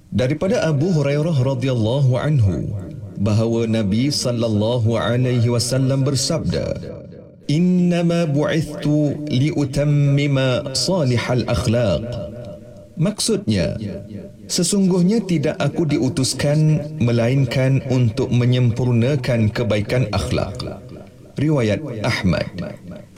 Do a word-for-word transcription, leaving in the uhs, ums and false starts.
Daripada Abu Hurairah radhiyallahu anhu bahawa Nabi sallallahu alaihi wasallam bersabda, "Innama bu'ithtu liutammima salihal akhlaq." Maksudnya, sesungguhnya tidak aku diutuskan melainkan untuk menyempurnakan kebaikan akhlak. Riwayat Ahmad.